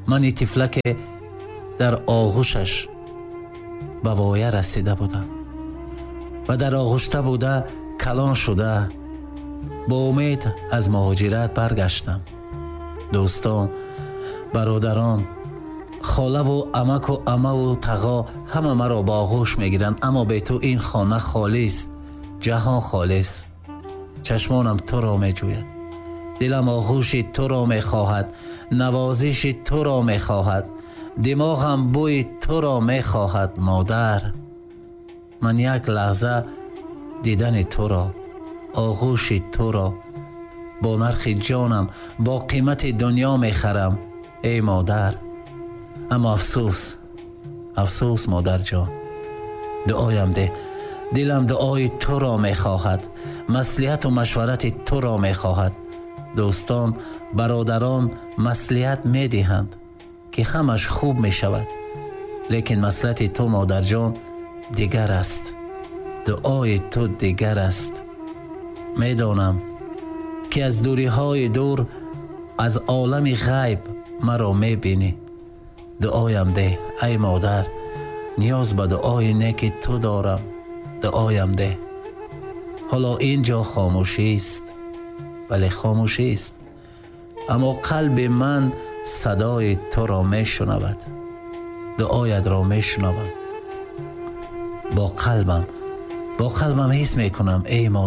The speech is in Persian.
من طفلک در آغوشش به وایه رسیده بودم و در آغوشته بوده کلان شده با امید از مهاجرت برگشتم. دوستان، برادران، خاله و عمک و عمه و تغا همه مرا با آغوش میگیرند، اما به تو این خانه خالی است، جهان خالی است. چشمانم تو را میجوید، دلم آغوش تو را میخواهد، نوازش تو را میخواهد، دماغم بوی تو را میخواهد. مادر، من یک لحظه دیدن تو را، آغوش تو را با نرخ جانم، با قیمت دنیا میخرم ای مادر. اما افسوس، افسوس مادر جان، دعایم ده، دلم دعای تو را میخواهد، مصلحت و مشورت تو را میخواهد. دوستان، برادران مصلحت میدهند که همش خوب میشود، لیکن مصلحت تو مادر جان دیگر است، دعای تو دیگر است. میدانم که از دوری های دور از عالم غیب مرا میبینی. دعایم ده ای مادر، نیاز به دعای نیک تو دارم، دعایم ده. حالا اینجا خاموشی است، ولی خاموشی است، اما قلب من صدای تو را میشنود، دعایت را میشنوم. با قلبم حس میکنم ای مادر.